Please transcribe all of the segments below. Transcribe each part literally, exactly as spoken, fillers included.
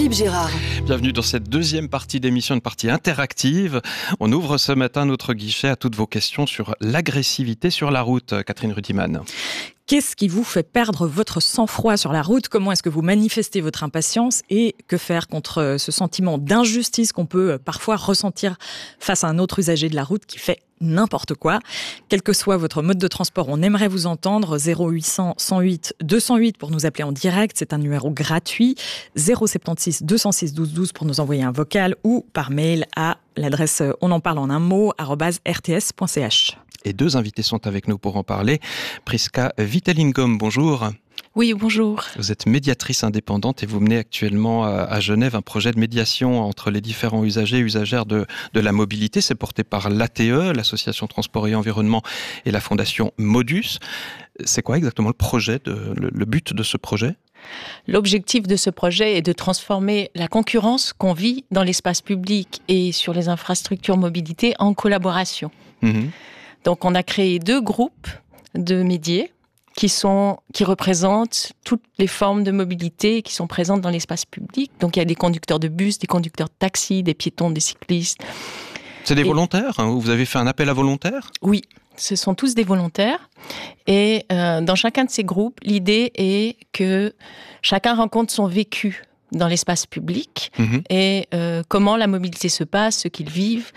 Philippe Gérard. Bienvenue dans cette deuxième partie d'émission, une partie interactive. On ouvre ce matin notre guichet à toutes vos questions sur l'agressivité sur la route. Catherine Rutimann. Qu'est-ce qui vous fait perdre votre sang-froid sur la route ? Comment est-ce que vous manifestez votre impatience ? Et que faire contre ce sentiment d'injustice qu'on peut parfois ressentir face à un autre usager de la route qui fait n'importe quoi ? Quel que soit votre mode de transport, on aimerait vous entendre. zéro huit cents, cent huit, deux cent huit pour nous appeler en direct. C'est un numéro gratuit. zéro sept six, deux zéro six, douze douze pour nous envoyer un vocal ou par mail à l'adresse on en parle en un mot arobase r t s point c h. Et deux invités sont avec nous pour en parler. Prisca Vitellingom, bonjour. Oui, bonjour. Vous êtes médiatrice indépendante et vous menez actuellement à Genève un projet de médiation entre les différents usagers et usagères de, de la mobilité. C'est porté par l'A T E, l'Association Transport et Environnement, et la Fondation Modus. C'est quoi exactement le projet, de, le, le but de ce projet ? L'objectif de ce projet est de transformer la concurrence qu'on vit dans l'espace public et sur les infrastructures mobilité en collaboration. Mmh. Donc, on a créé deux groupes de médiés qui sont, qui représentent toutes les formes de mobilité qui sont présentes dans l'espace public. Donc, il y a des conducteurs de bus, des conducteurs de taxi, des piétons, des cyclistes. C'est des Et... volontaires, hein ? Vous avez fait un appel à volontaires ? Oui, ce sont tous des volontaires. Et euh, dans chacun de ces groupes, l'idée est que chacun rencontre son vécu dans l'espace public mmh. et euh, comment la mobilité se passe, ce qu'ils vivent.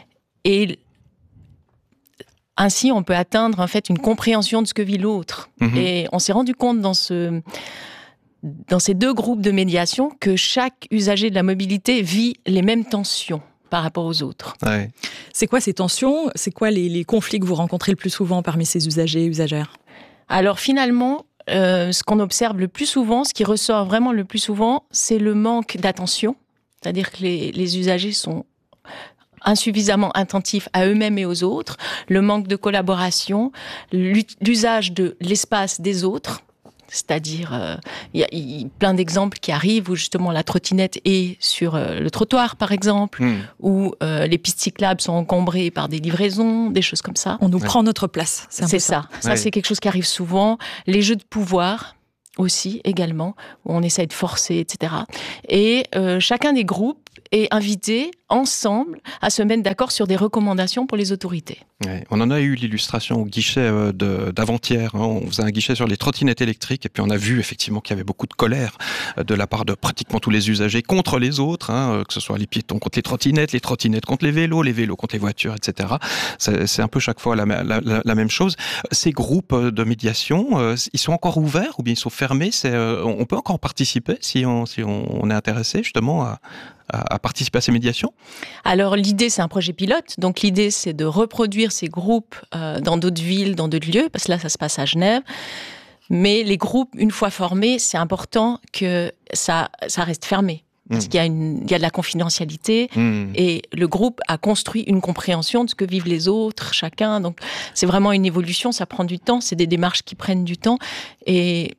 Et ainsi, on peut atteindre en fait une compréhension de ce que vit l'autre. Mmh. Et on s'est rendu compte dans ce, dans ces deux groupes de médiation que chaque usager de la mobilité vit les mêmes tensions par rapport aux autres. Ouais. C'est quoi ces tensions ? C'est quoi les, les conflits que vous rencontrez le plus souvent parmi ces usagers et usagères ? Alors finalement, euh, ce qu'on observe le plus souvent, ce qui ressort vraiment le plus souvent, c'est le manque d'attention. C'est-à-dire que les, les usagers sont insuffisamment attentifs à eux-mêmes et aux autres, le manque de collaboration, l'usage de l'espace des autres, c'est-à-dire, euh, il y a, il y a plein d'exemples qui arrivent où justement la trottinette est sur euh, le trottoir, par exemple, mmh. où euh, les pistes cyclables sont encombrées par des livraisons, des choses comme ça. On nous ouais. prend notre place. C'est, c'est ça. Ça, ouais. c'est quelque chose qui arrive souvent. Les jeux de pouvoir aussi, également, où on essaie de forcer, et cetera. Et euh, chacun des groupes est invité ensemble à se mettre d'accord sur des recommandations pour les autorités. Ouais, on en a eu l'illustration au guichet euh, de, d'avant-hier. Hein. On faisait un guichet sur les trottinettes électriques et puis on a vu effectivement qu'il y avait beaucoup de colère euh, de la part de pratiquement tous les usagers contre les autres, hein, que ce soit les piétons contre les trottinettes, les trottinettes contre les vélos, les vélos contre les voitures, et cetera. C'est, c'est un peu chaque fois la, la, la, la même chose. Ces groupes de médiation, euh, ils sont encore ouverts ou bien ils sont fermés ? C'est, euh, on peut encore participer si on, si on, on est intéressé justement à, à, à participer à ces médiations ? Alors l'idée, c'est un projet pilote. Donc l'idée, c'est de reproduire ces groupes euh, dans d'autres villes, dans d'autres lieux, parce que là, ça se passe à Genève. Mais les groupes, une fois formés, c'est important que ça, ça reste fermé. Parce mmh. qu'il y a, une, il y a de la confidentialité mmh. et le groupe a construit une compréhension de ce que vivent les autres, chacun. Donc c'est vraiment une évolution, ça prend du temps, c'est des démarches qui prennent du temps. Et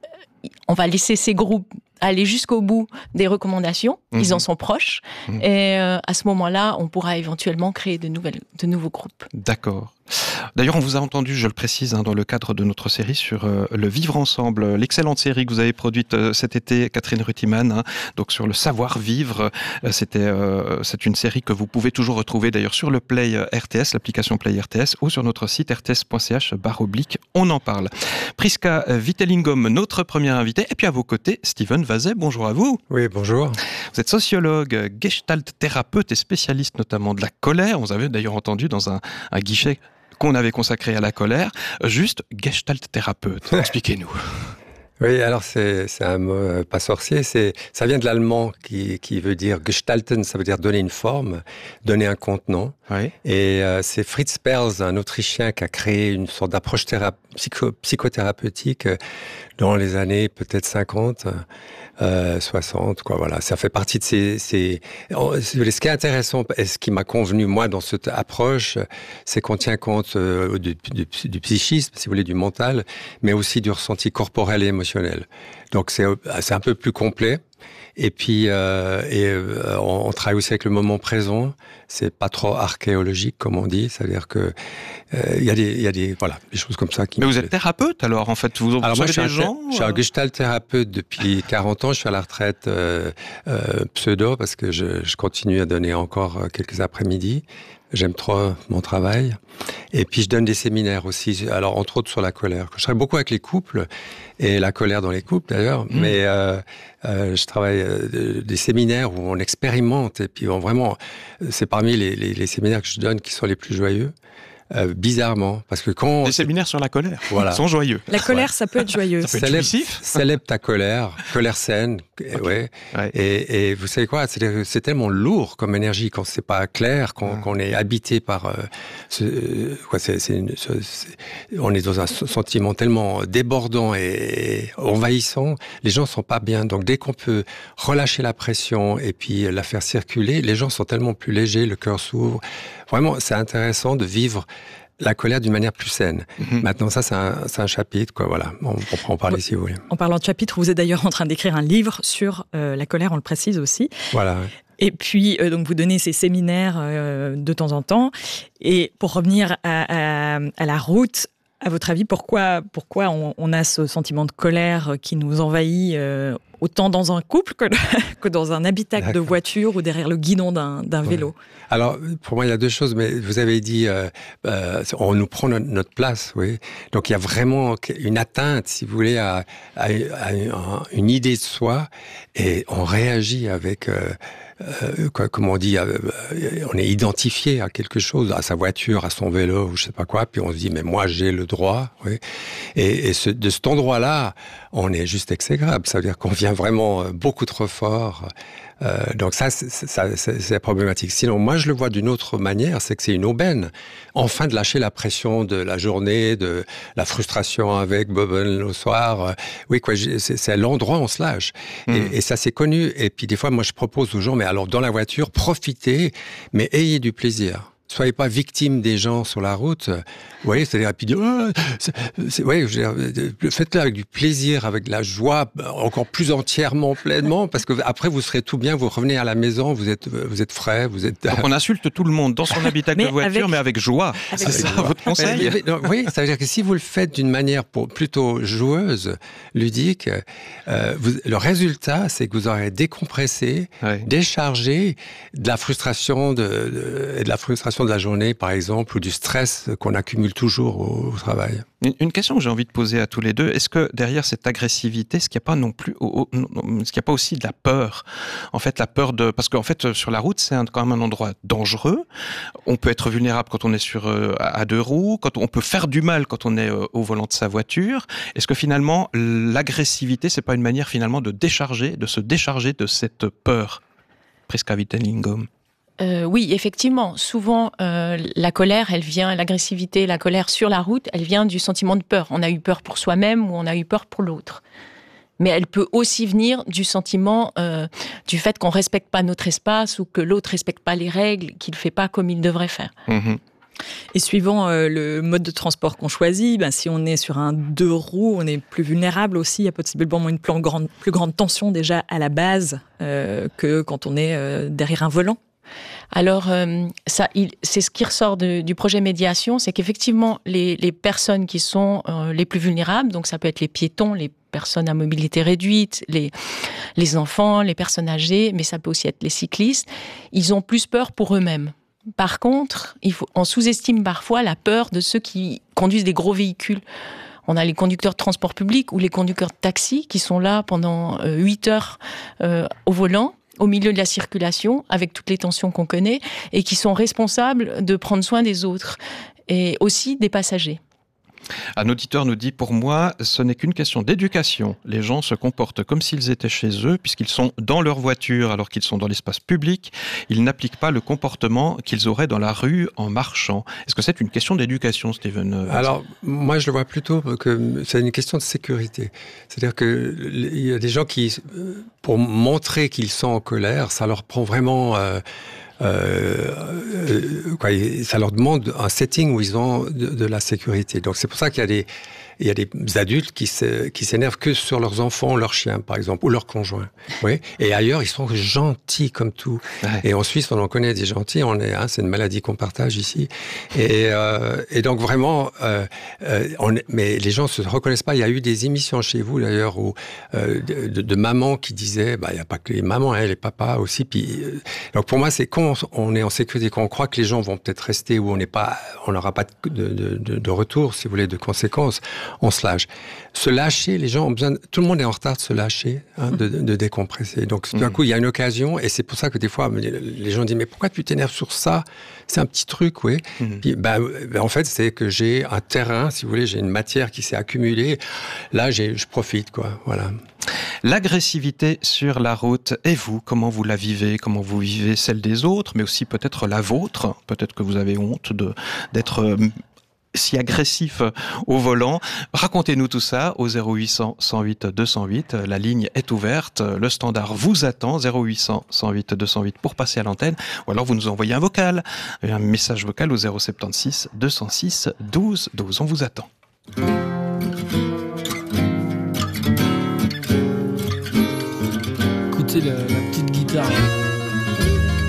on va laisser ces groupes aller jusqu'au bout des recommandations, mmh. ils en sont proches, mmh. et euh, à ce moment-là, on pourra éventuellement créer de, nouvelles, de nouveaux groupes. D'accord. D'ailleurs, on vous a entendu, je le précise, hein, dans le cadre de notre série sur euh, le vivre ensemble, l'excellente série que vous avez produite euh, cet été, Catherine Rutimann, hein, donc sur le savoir-vivre. Euh, c'était, euh, c'est une série que vous pouvez toujours retrouver d'ailleurs sur le Play R T S, l'application Play R T S, ou sur notre site r t s point c h barre oblique, on en parle. Prisca Vitellingom, notre première invitée, et puis à vos côtés, Steven Vazet, bonjour à vous. Oui, bonjour. Vous êtes sociologue, gestalt thérapeute et spécialiste notamment de la colère. Vous avez d'ailleurs entendu dans un, un guichet qu'on avait consacré à la colère, juste gestalt thérapeute. Expliquez-nous. Oui, alors c'est, c'est un mot euh, pas sorcier, c'est, ça vient de l'allemand qui, qui veut dire gestalten, ça veut dire donner une forme, donner un contenant. Oui. Et euh, c'est Fritz Perls, un Autrichien, qui a créé une sorte d'approche théra- psycho- psychothérapeutique euh, dans les années peut-être cinquante, euh, soixante, quoi, voilà. Ça fait partie de ces, ces... Ce qui est intéressant et ce qui m'a convenu, moi, dans cette approche, c'est qu'on tient compte euh, du, du, du psychisme, si vous voulez, du mental, mais aussi du ressenti corporel et émotionnel. Donc c'est, c'est un peu plus complet. Et puis, euh, et, euh, on, on travaille aussi avec le moment présent. C'est pas trop archéologique, comme on dit. C'est-à-dire que il euh, y a des, il y a des, voilà, des choses comme ça qui. Mais vous êtes thérapeute alors, en fait, vous alors moi, je suis, des un, gens. Je suis un gestalt thérapeute depuis quarante ans. Je suis à la retraite euh, euh, pseudo parce que je, je continue à donner encore quelques après-midi. J'aime trop mon travail. Et puis, je donne des séminaires aussi. Alors, entre autres, sur la colère. Je travaille beaucoup avec les couples et la colère dans les couples, d'ailleurs. Mmh. Mais euh, euh, je travaille euh, des séminaires où on expérimente. Et puis, on vraiment, c'est parmi les, les, les séminaires que je donne qui sont les plus joyeux. Euh, bizarrement, parce que quand... Des séminaires sur la colère, voilà. Ils sont joyeux. La colère, ouais. Ça peut être joyeux. Ça peut être jouissif. Célèbre ta colère, colère saine, okay. ouais. ouais. Et, et vous savez quoi, c'est, c'est tellement lourd comme énergie quand c'est pas clair, quand, ah. quand on est habité par... Euh, ce, quoi, c'est, c'est une, ce, c'est, on est dans un sentiment tellement débordant et, et envahissant, les gens sont pas bien. Donc dès qu'on peut relâcher la pression et puis la faire circuler, les gens sont tellement plus légers, le cœur s'ouvre. Vraiment, c'est intéressant de vivre la colère d'une manière plus saine. Mm-hmm. Maintenant, ça, c'est un, c'est un chapitre, quoi. Voilà, on, on peut en parler oui. si vous voulez. En parlant de chapitre, vous êtes d'ailleurs en train d'écrire un livre sur euh, la colère, on le précise aussi. Voilà. Ouais. Et puis, euh, donc, vous donnez ces séminaires euh, de temps en temps. Et pour revenir à, à, à la route, à votre avis, pourquoi, pourquoi on, on a ce sentiment de colère qui nous envahit euh, autant dans un couple que, que dans un habitacle D'accord. de voiture ou derrière le guidon d'un, d'un vélo? Ouais. Alors, pour moi, il y a deux choses, mais vous avez dit, euh, euh, on nous prend notre, notre place, oui. Donc, il y a vraiment une atteinte, si vous voulez, à, à, à une idée de soi, et on réagit avec... Euh, Euh, quoi, comme on dit, euh, on est identifié à quelque chose, à sa voiture, à son vélo, ou je sais pas quoi, puis on se dit, mais moi, j'ai le droit, oui. Et, et ce, de cet endroit-là, on est juste exécrable. Ça veut dire qu'on vient vraiment beaucoup trop fort. Euh, donc ça, c'est, ça c'est, c'est problématique. Sinon, moi, je le vois d'une autre manière, c'est que c'est une aubaine. Enfin, de lâcher la pression de la journée, de la frustration avec Bobbin au soir. Oui, quoi, c'est, c'est à l'endroit où on se lâche. Mmh. Et, et ça, c'est connu. Et puis, des fois, moi, je propose aux gens, mais alors, dans la voiture, profitez, mais ayez du plaisir. Soyez pas victime des gens sur la route. Vous voyez, c'est-à-dire, puis, oh, c'est, c'est, ouais, je veux dire, faites-le avec du plaisir, avec de la joie, encore plus entièrement, pleinement, parce que après, vous serez tout bien, vous revenez à la maison, vous êtes, vous êtes frais, vous êtes... Donc, on insulte tout le monde dans son habitacle de voiture, avec, mais avec joie. Avec c'est ça, joie. Votre conseil? mais, mais, oui, ça veut dire que si vous le faites d'une manière pour, plutôt joueuse, ludique, euh, vous, le résultat, c'est que vous aurez décompressé, ouais. déchargé de la frustration de, de, de la frustration de la journée, par exemple, ou du stress qu'on accumule toujours au, au travail. Une question que j'ai envie de poser à tous les deux, est-ce que derrière cette agressivité, est-ce qu'il n'y a pas non plus, est-ce qu'il n'y a pas aussi de la peur? En fait, la peur de, parce qu'en fait, sur la route, c'est un, quand même un endroit dangereux. On peut être vulnérable quand on est sur euh, à deux roues, quand on peut faire du mal quand on est euh, au volant de sa voiture. Est-ce que finalement, l'agressivité, c'est pas une manière finalement de décharger, de se décharger de cette peur? Prisca Wittel-Lingom. Euh, oui, effectivement. Souvent, euh, la colère, elle vient, l'agressivité, la colère sur la route, elle vient du sentiment de peur. On a eu peur pour soi-même ou on a eu peur pour l'autre. Mais elle peut aussi venir du sentiment euh, du fait qu'on respecte pas notre espace ou que l'autre respecte pas les règles, qu'il fait pas comme il devrait faire. Mmh. Et suivant euh, le mode de transport qu'on choisit, ben, si on est sur un deux roues, on est plus vulnérable aussi. Il y a possiblement une plus grande, plus grande tension déjà à la base euh, que quand on est euh, derrière un volant. Alors, euh, ça, il, c'est ce qui ressort de, du projet médiation, c'est qu'effectivement, les, les personnes qui sont euh, les plus vulnérables, donc ça peut être les piétons, les personnes à mobilité réduite, les, les enfants, les personnes âgées, mais ça peut aussi être les cyclistes, ils ont plus peur pour eux-mêmes. Par contre, il faut, on sous-estime parfois la peur de ceux qui conduisent des gros véhicules. On a les conducteurs de transport public ou les conducteurs de taxi qui sont là pendant euh, huit heures euh, au volant, au milieu de la circulation, avec toutes les tensions qu'on connaît, et qui sont responsables de prendre soin des autres, et aussi des passagers. Un auditeur nous dit, pour moi, ce n'est qu'une question d'éducation. Les gens se comportent comme s'ils étaient chez eux, puisqu'ils sont dans leur voiture alors qu'ils sont dans l'espace public. Ils n'appliquent pas le comportement qu'ils auraient dans la rue en marchant. Est-ce que c'est une question d'éducation, Steven? Alors, moi, je le vois plutôt que c'est une question de sécurité. C'est-à-dire qu'il y a des gens qui, pour montrer qu'ils sont en colère, ça leur prend vraiment... Euh, Euh, euh, quoi, ça leur demande un setting où ils ont de, de la sécurité. Donc c'est pour ça qu'il y a des, il y a des adultes qui, se, qui s'énervent que sur leurs enfants, leurs chiens, par exemple, ou leurs conjoints. Oui. Et ailleurs, ils sont gentils comme tout. Ouais. Et en Suisse, on en connaît des gentils. On est, hein, c'est une maladie qu'on partage ici. Et, euh, et donc vraiment, euh, euh, on est, mais les gens se reconnaissent pas. Il y a eu des émissions chez vous d'ailleurs où euh, de, de, de mamans qui disaient, bah il y a pas que les mamans, hein, les papas aussi. Puis euh, donc pour moi, c'est quand on est en sécurité, quand on croit que les gens vont peut-être rester où on n'est pas, on n'aura pas de, de, de, de retour, si vous voulez, de conséquences, on se lâche. Se lâcher, les gens ont besoin. De, tout le monde est en retard de se lâcher, hein, de, de décompresser. Donc tout d'un coup, il y a une occasion, et c'est pour ça que des fois, les gens disent mais pourquoi tu t'énerves sur ça? C'est un petit truc, oui. Mmh. Puis, ben, ben, en fait, c'est que j'ai un terrain, si vous voulez, j'ai une matière qui s'est accumulée. Là, j'ai, je profite, quoi. Voilà. L'agressivité sur la route, et vous, comment vous la vivez? Comment vous vivez celle des autres, mais aussi peut-être la vôtre? Peut-être que vous avez honte de, d'être euh, si agressif au volant. Racontez-nous tout ça au zéro huit cents, cent huit, deux cent huit. La ligne est ouverte. Le standard vous attend. zéro huit cents, cent huit, deux cent huit pour passer à l'antenne. Ou alors vous nous envoyez un vocal, un message vocal au zéro soixante-seize, deux cent six, douze douze. On vous attend. Écoutez la, la petite guitare.